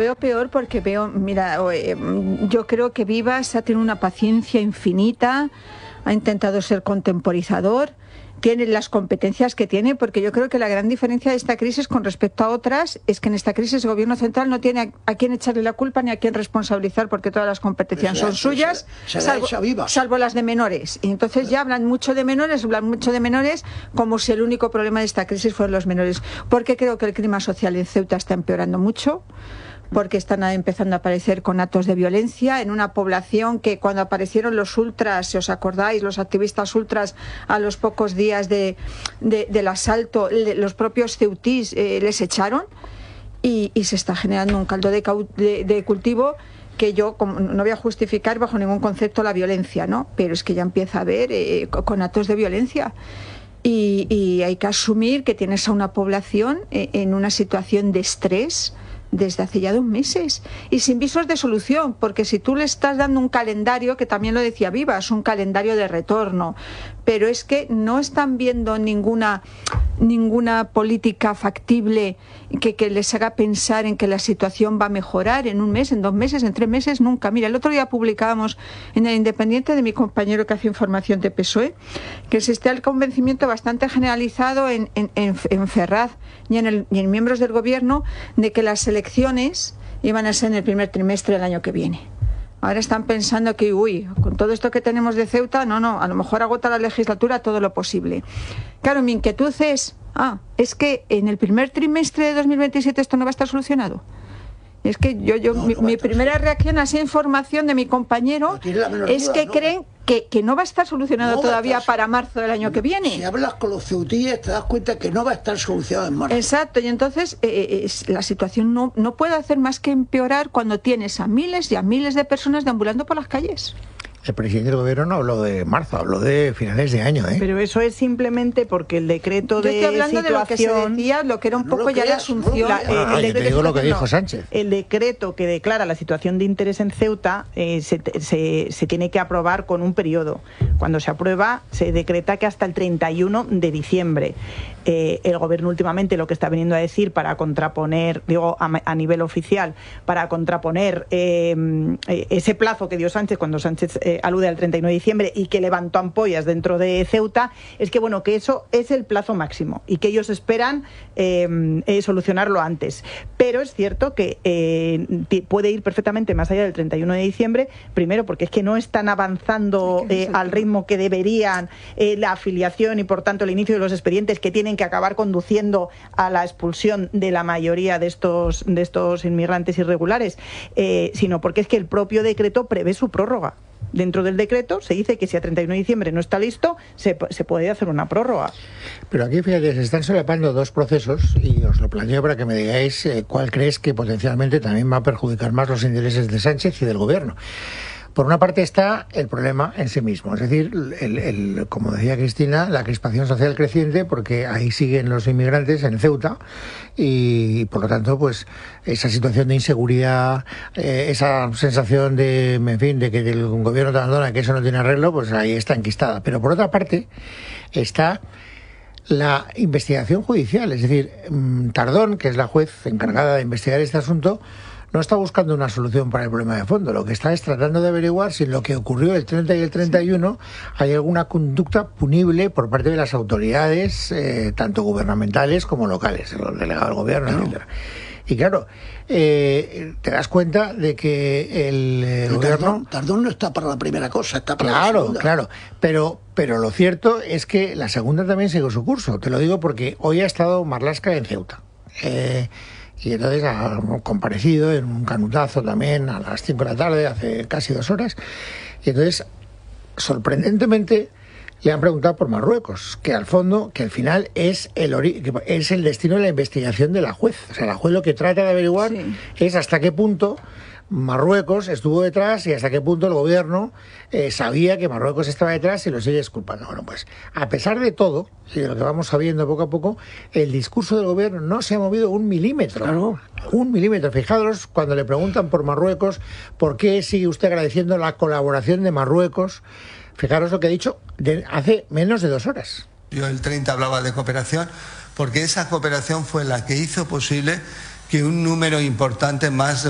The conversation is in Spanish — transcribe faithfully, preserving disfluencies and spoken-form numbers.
veo peor porque veo, mira, yo creo que Vivas ha tenido una paciencia infinita, ha intentado ser contemporizador, tiene las competencias que tiene, porque yo creo que la gran diferencia de esta crisis con respecto a otras es que en esta crisis el gobierno central no tiene a, a quién echarle la culpa ni a quién responsabilizar, porque todas las competencias son suyas, se, se salvo, salvo las de menores. Y entonces ya hablan mucho de menores, hablan mucho de menores como si el único problema de esta crisis fueran los menores. Porque creo que el clima social en Ceuta está empeorando mucho, porque están empezando a aparecer conatos de violencia en una población que cuando aparecieron los ultras, si os acordáis, los activistas ultras, a los pocos días de, de, del asalto, le, los propios ceutís eh, les echaron y, y se está generando un caldo de, de, de cultivo que yo como, no voy a justificar bajo ningún concepto la violencia, ¿no? Pero es que ya empieza a haber eh, conatos de violencia. Y, y hay que asumir que tienes a una población eh, en una situación de estrés desde hace ya dos meses y sin visos de solución, porque si tú le estás dando un calendario, que también lo decía Vivas, un calendario de retorno, pero es que no están viendo ninguna ninguna política factible que, que les haga pensar en que la situación va a mejorar en un mes, en dos meses, en tres meses, nunca. Mira, el otro día publicábamos en el Independiente de mi compañero que hace información de P S O E que existe el convencimiento bastante generalizado en, en, en, en Ferraz y en, el, y en miembros del gobierno de que las elecciones iban a ser en el primer trimestre del año que viene. Ahora están pensando que, uy, con todo esto que tenemos de Ceuta, no, no, a lo mejor agota la legislatura todo lo posible. Claro, mi inquietud es, ah, es que en el primer trimestre de dos mil veintisiete esto no va a estar solucionado. Es que yo, yo no, mi, no mi primera reacción a esa información de mi compañero no es duda, que no. creen que, que no va a estar solucionado no todavía estar, para marzo del año que viene. Si hablas con los ceutíes te das cuenta que no va a estar solucionado en marzo. Exacto, y entonces eh, es, la situación no, no puede hacer más que empeorar cuando tienes a miles y a miles de personas deambulando por las calles. El presidente del gobierno no habló de marzo, habló de finales de año, ¿eh? Pero eso es simplemente porque el decreto de Yo estoy hablando situación... de lo que se decía, lo que era un no poco ya la asunción. La, eh, ah, el te digo lo que dijo Sánchez. El decreto que declara la situación de interés en Ceuta eh, se, se, se tiene que aprobar con un periodo. Cuando se aprueba, se decreta que hasta el treinta y uno de diciembre. Eh, el gobierno últimamente lo que está viniendo a decir para contraponer, digo, a, a nivel oficial, para contraponer eh, eh, ese plazo que dio Sánchez cuando Sánchez eh, alude al treinta y uno de diciembre y que levantó ampollas dentro de Ceuta, es que bueno, que eso es el plazo máximo y que ellos esperan eh, eh, solucionarlo antes. Pero es cierto que eh, puede ir perfectamente más allá del treinta y uno de diciembre, primero porque es que no están avanzando eh, al ritmo que deberían eh, la afiliación y por tanto el inicio de los expedientes que tienen que acabar conduciendo a la expulsión de la mayoría de estos, de estos inmigrantes irregulares, eh, sino porque es que el propio decreto prevé su prórroga. Dentro del decreto se dice que si a treinta y uno de diciembre no está listo, se, se puede hacer una prórroga. Pero aquí, fíjate, se están solapando dos procesos y os lo planteo para que me digáis eh, cuál crees que potencialmente también va a perjudicar más los intereses de Sánchez y del gobierno. Por una parte está el problema en sí mismo, es decir, el, el, como decía Cristina, la crispación social creciente, porque ahí siguen los inmigrantes en Ceuta y, por lo tanto, pues esa situación de inseguridad, eh, esa sensación de, en fin, de que el gobierno te abandona, que eso no tiene arreglo, pues ahí está enquistada. Pero por otra parte está la investigación judicial, es decir, Tardón, que es la juez encargada de investigar este asunto, no está buscando una solución para el problema de fondo. Lo que está es tratando de averiguar si en lo que ocurrió el treinta y el treinta y uno hay alguna conducta punible por parte de las autoridades, eh, tanto gubernamentales como locales, el delegado del gobierno, no. etcétera. Y claro, eh, te das cuenta de que el, el gobierno... Tardón, Tardón no está para la primera cosa, está para claro, la segunda. Claro, claro. Pero, pero lo cierto es que la segunda también sigue su curso. Te lo digo porque hoy ha estado Marlaska en Ceuta. Eh... Y entonces ha comparecido en un canutazo también a las cinco de la tarde, hace casi dos horas. Y entonces, sorprendentemente, le han preguntado por Marruecos, que al fondo, que al final es el ori- que es el destino de la investigación de la juez. O sea, la juez lo que trata de averiguar sí. es hasta qué punto Marruecos estuvo detrás y hasta qué punto el gobierno eh, sabía que Marruecos estaba detrás y lo sigue exculpando. Bueno, pues a pesar de todo, y de lo que vamos sabiendo poco a poco, el discurso del gobierno no se ha movido un milímetro. Claro. Un milímetro. Fijaros cuando le preguntan por Marruecos, ¿por qué sigue usted agradeciendo la colaboración de Marruecos? Fijaros lo que ha dicho de hace menos de dos horas. Yo el treinta hablaba de cooperación porque esa cooperación fue la que hizo posible que un número importante más de